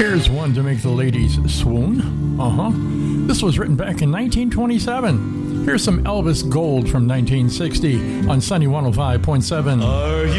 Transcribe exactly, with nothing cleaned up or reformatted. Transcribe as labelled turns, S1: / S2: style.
S1: Here's one to make the ladies swoon. Uh-huh. This was written back in nineteen twenty-seven. Here's some Elvis Gold from nineteen sixty on Sunny one oh five point seven.
S2: Are you